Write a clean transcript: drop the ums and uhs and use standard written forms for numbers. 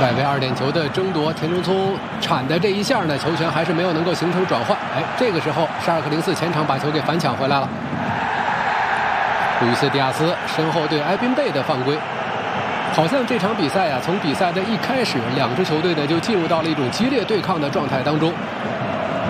外围2点球的争夺，田中聪铲的这一下呢，球权还是没有能够形成转换。哎，这个时候沙尔克04前场把球给反抢回来了。路易斯·迪亚斯身后对埃宾贝的犯规，好像这场比赛啊，从比赛的一开始，2支球队呢就进入到了一种激烈对抗的状态当中。